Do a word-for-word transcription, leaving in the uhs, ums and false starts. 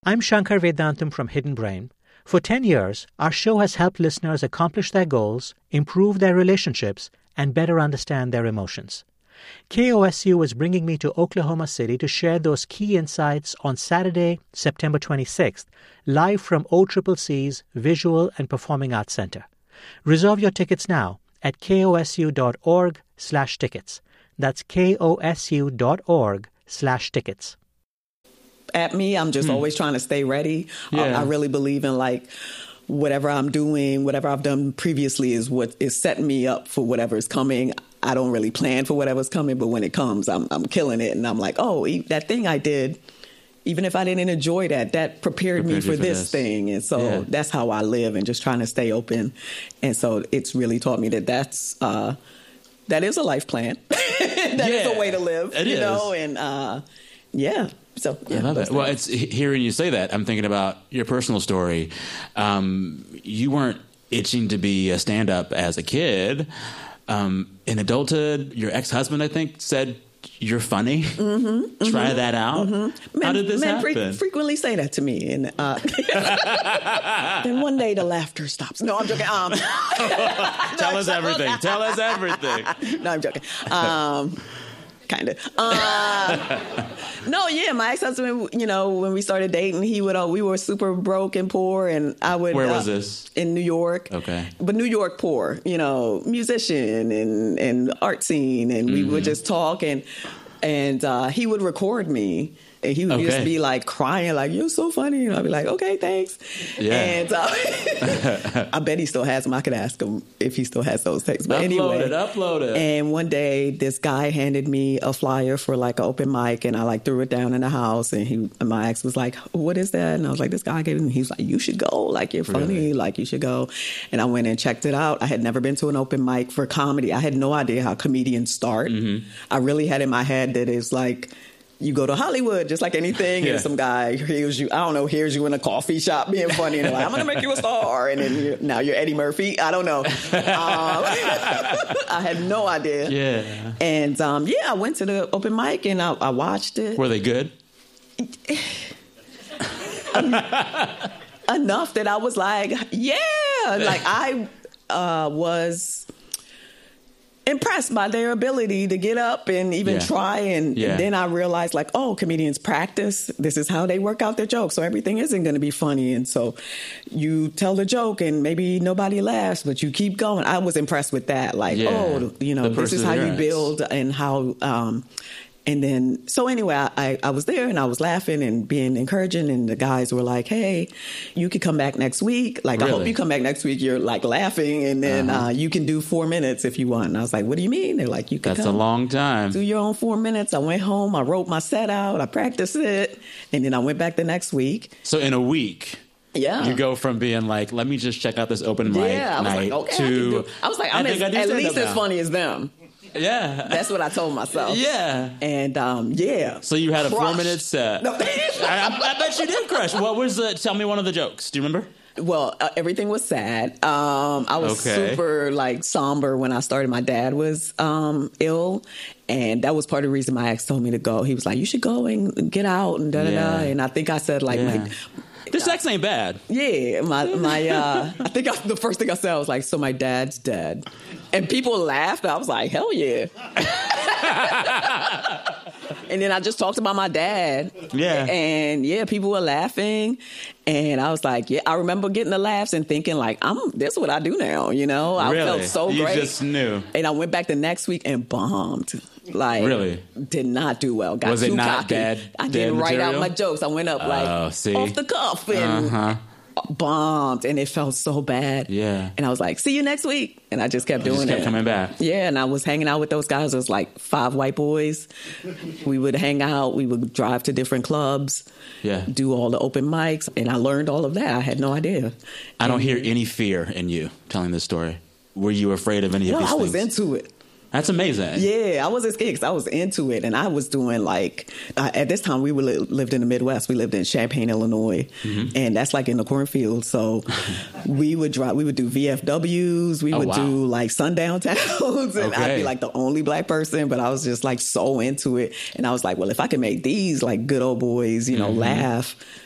I'm Shankar Vedantam from Hidden Brain. For ten years, our show has helped listeners accomplish their goals, improve their relationships, and better understand their emotions. K O S U is bringing me to Oklahoma City to share those key insights on Saturday, September twenty-sixth, live from O C C C's Visual and Performing Arts Center. Reserve your tickets now at kosu.org slash tickets. That's kosu.org slash tickets. At me, I'm just hmm. always trying to stay ready. Yeah. I, I really believe in like whatever I'm doing, whatever I've done previously is what is setting me up for whatever is coming. I don't really plan for whatever's coming, but when it comes, I'm I'm killing it. And I'm like, oh, that thing I did, even if I didn't enjoy that, that prepared, prepared me for, for this, this thing. And so yeah. that's how I live and just trying to stay open. And so it's really taught me that that's, uh, that is a life plan. that yeah, is a way to live, it you is. know? And uh, yeah. So yeah, I love it. Well, it's hearing you say that, I'm thinking about your personal story. Um, you weren't itching to be a stand-up as a kid. Um, in adulthood, your ex-husband, I think, said you're funny. Mm-hmm, Try mm-hmm, that out. Mm-hmm. Men, How did this men happen? Fre- frequently say that to me, and uh, then one day the laughter stops. No, I'm joking. Um, Tell no, us everything. Tell us everything. No, I'm joking. Um, kind of. Uh, no, yeah, my ex-husband, you know, when we started dating, he would, uh, we were super broke and poor, and I would... Where uh, was this? In New York. Okay. But New York poor, you know, musician and, and art scene, and we mm-hmm. would just talk, and, and uh, he would record me. And he would okay. just be like crying, like, you're so funny. And I'd be like, okay, thanks. Yeah. And uh, I bet he still has them. I could ask him if he still has those tapes. But upload anyway. it, upload it. And one day, this guy handed me a flyer for like an open mic, and I like threw it down in the house. And he, and my ex was like, what is that? And I was like, this guy gave it me. He was like, you should go. Like, you're funny. Really? Like, you should go. And I went and checked it out. I had never been to an open mic for comedy. I had no idea how comedians start. Mm-hmm. I really had in my head that it's like, you go to Hollywood, just like anything, yeah. and some guy hears you, I don't know, hears you in a coffee shop being funny, and they're like, I'm going to make you a star, and then you're, now you're Eddie Murphy. I don't know. Um, I had no idea. Yeah. And, um, yeah, I went to the open mic, and I, I watched it. Were they good? Enough that I was like, yeah. Like, I uh, was... impressed by their ability to get up and even yeah. try. And, yeah. and then I realized, like, oh, comedians practice. This is how they work out their jokes. So everything isn't going to be funny. And so you tell the joke and maybe nobody laughs, but you keep going. I was impressed with that. Like, yeah. oh, you know, this is how you build and how... Um, And then, so anyway, I, I, I was there and I was laughing and being encouraging. And the guys were like, hey, you could come back next week. Like, really? I hope you come back next week. You're like laughing. And then uh-huh. uh, you can do four minutes if you want. And I was like, what do you mean? They're like, you can That's come a long time. do your own four minutes. I went home. I wrote my set out. I practiced it. And then I went back the next week. So in a week. Yeah. You go from being like, let me just check out this open mic yeah, I was night like, okay, to... I, I was like, I'm as, at least as funny as them. Yeah. That's what I told myself. Yeah. And, um, yeah. So you had a Crushed. four-minute set. No. I, I bet you did crush. What was the... Tell me one of the jokes. Do you remember? Well, uh, everything was sad. Um, I was okay. super, like, somber when I started. My dad was um, ill, and that was part of the reason my ex told me to go. He was like, you should go and get out and da-da-da. Yeah. And I think I said, like... Yeah. My, This sex ain't bad. Yeah, my my. Uh, I think I, the first thing I said was like, "So my dad's dead," and people laughed. I was like, "Hell yeah!" And then I just talked about my dad. Yeah, and yeah, people were laughing, and I was like, "Yeah." I remember getting the laughs and thinking like, "I'm this is what I do now." You know, I really? felt so you great. You just knew. And I went back the next week and bombed. Like, really? Did not do well. Got was it too not cocky. Dad? I didn't dad write material? out my jokes. I went up like oh, see. off the cuff and uh-huh. bombed, and it felt so bad. Yeah. And I was like, "See you next week," and I just kept you doing just kept it. Coming back. Yeah, and I was hanging out with those guys. It was like five white boys. We would hang out. We would drive to different clubs. Yeah. Do all the open mics, and I learned all of that. I had no idea. I don't and, hear any fear in you telling this story. Were you afraid of any no, of these I things? was into it. That's amazing. Yeah, I wasn't scared because I was into it, and I was doing like uh, at this time we were li- lived in the Midwest. We lived in Champaign, Illinois, mm-hmm. and that's like in the cornfield. So we would drive. We would do V F Ws. We oh, would wow. do like sundown towns, and okay. I'd be like the only black person. But I was just like so into it, and I was like, well, if I can make these like good old boys, you know, mm-hmm. laugh.